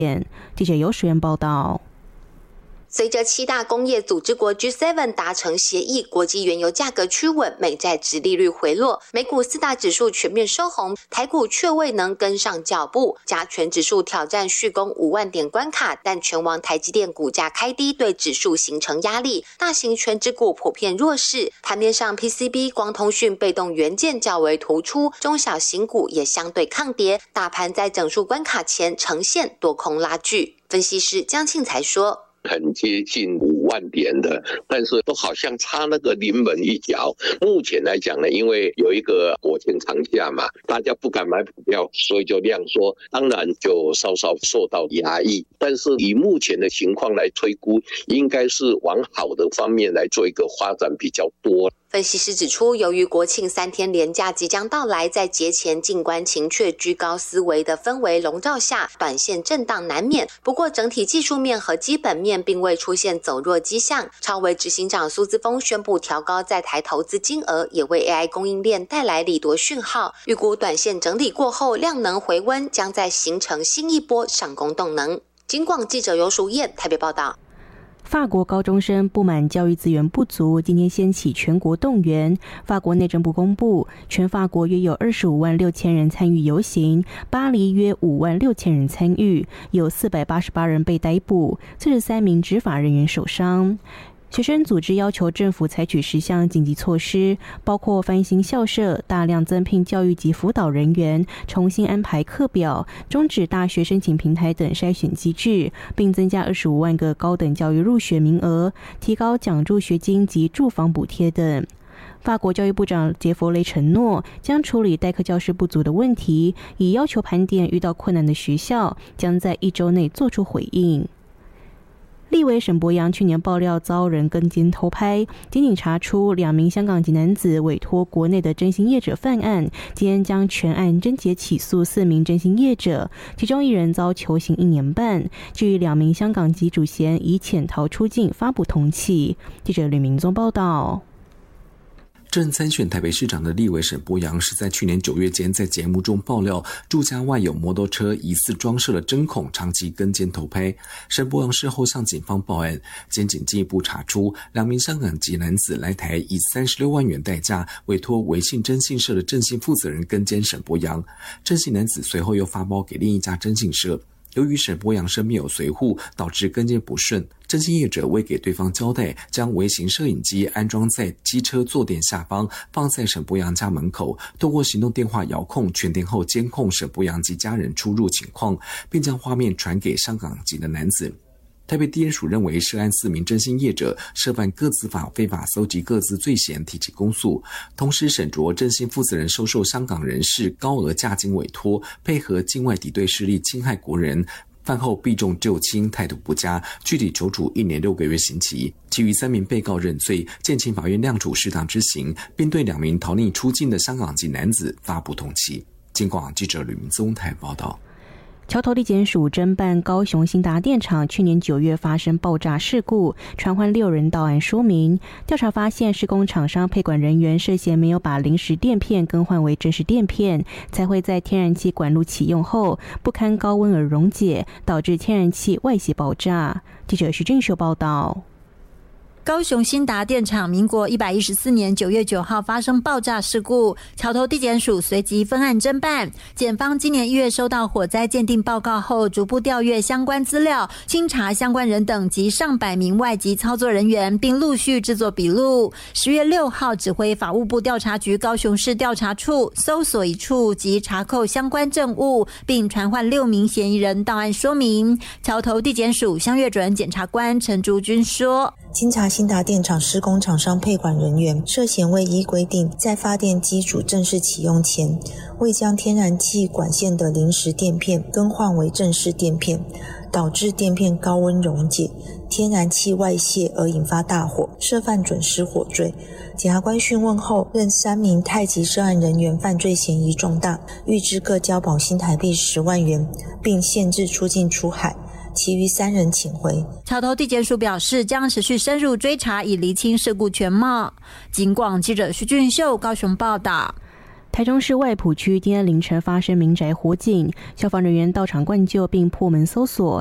记者游淑媛报道。 随着7大工业组织国 G7 达成协议，国际原油价格趋稳，美债殖利率回落，美股4大指数全面收红，台股却未能跟上脚步，加权指数挑战续攻5万点关卡，但权王台积电股价开低，对指数形成压力，大型权值股普遍弱势，盘面上 PCB、光通讯、被动元件较为突出，中小型股也相对抗跌，大盘在整数关卡前呈现多空拉锯。分析师江庆才说， 很接近5万点的，但是都好像差那个临门一脚。目前来讲呢，因为有一个国庆长假嘛，大家不敢买股票，所以就量缩，当然就稍稍受到压抑。但是以目前的情况来推估，应该是往好的方面来做一个发展比较多。 分析师指出，由于国庆3天连假即将到来，在节前静观情却居高思维的氛围笼罩下，短线震荡难免。不过整体技术面和基本面并未出现走弱迹象。超微执行长苏姿丰宣布调高在台投资金额，也为 AI 供应链带来利多讯号。预估短线整理过后，量能回温，将再形成新一波上攻动能。警广记者游淑燕台北报道。 法国高中生不满教育资源不足，今天掀起全国动员。法国内政部公布，全法国约有25万6千人参与游行，巴黎约5万6千人参与，有488人被逮捕，43名执法人员受伤。学生组织要求政府采取10项紧急措施，包括翻新校舍、大量增聘教育及辅导人员、重新安排课表、终止大学申请平台等筛选机制，并增加25万个高等教育入学名额，提高奖助学金及住房补贴等。法国教育部长杰佛雷承诺将处理代课教师不足的问题，以要求盘点遇到困难的学校，将在1周内做出回应。立委沈伯洋去年爆料遭人跟监偷拍，检警查出2名香港籍男子委托国内的征信业者犯案，今天将全案侦结起诉4名征信业者，其中1人遭囚刑1年半，至于2名香港籍主嫌以潜逃出境发布通缉。记者吕明宗报道。 正参选台北市长的立委沈伯洋是在去年9月间在节目中爆料住家外有摩托车疑似装设了针孔，长期跟监偷拍。沈伯洋事后向警方报案，检警进一步查出2名香港籍男子来台以36万元代价委托微信征信社的征信负责人跟监沈伯洋，征信男子随后又发包给另一家征信社。由于沈伯洋身边有随扈，导致跟监不顺，征信业者未给对方交代，将微型摄影机安装在机车坐垫下方，放在沈伯洋家门口，透过行动电话遥控全天候监控沈伯洋及家人出入情况，并将画面传给香港籍的男子。台北地检署认为涉案4名征信业者涉犯个资法非法搜集个资罪嫌，提起公诉。同时审酌征信负责人收受香港人士高额价金委托，配合境外敌对势力侵害国人，犯后避重就轻，态度不佳，具体求处1年6个月刑期。其余3名被告认罪，建请法院量处适当之刑，并对2名逃匿出境的香港籍男子发布通缉。警广记者吕明宗台报道。 桥头地检署侦办高雄兴达电厂去年9月发生爆炸事故，传唤6人到案说明。调查发现，施工厂商配管人员涉嫌没有把临时垫片更换为正式垫片，才会在天然气管路启用后不堪高温而溶解，导致天然气外泄爆炸。记者徐俊秀报道。 高雄兴达电厂民国114年9月9号发生爆炸事故，桥头地检署随即分案侦办。检方今年1月收到火灾鉴定报告后，逐步调阅相关资料，清查相关人等及上百名外籍操作人员，并陆续制作笔录。10月6号，指挥法务部调查局高雄市调查处搜索一处及查扣相关证物，并传唤6名嫌疑人到案说明。桥头地检署香月主任检察官陈竹君说， 经查兴达电厂施工厂商配管人员涉嫌未依规定，在发电机组正式启用前，未将天然气管线的临时垫片更换为正式垫片，导致垫片高温溶解，天然气外泄而引发大火，涉犯准施火罪。检察官讯问后，认3名太极涉案人员犯罪嫌疑重大，预支各交保新台币10万元，并限制出境出海。其余3人请回。 桥头地检署表示，将持续深入追查，以厘清事故全貌。警广记者徐俊秀高雄报道。 台中市外埔区今天凌晨发生民宅火警，消防人员到场灌救并破门搜索，